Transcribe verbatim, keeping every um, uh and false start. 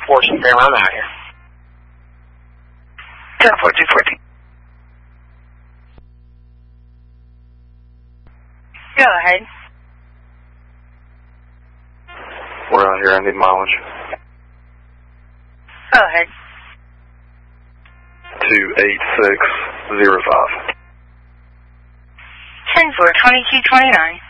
Fortune Fair around out here. ten fourteen fourteen. Go ahead. We're out here. I need mileage. Go ahead. two eight six zero five. ten four twenty-two twenty-nine.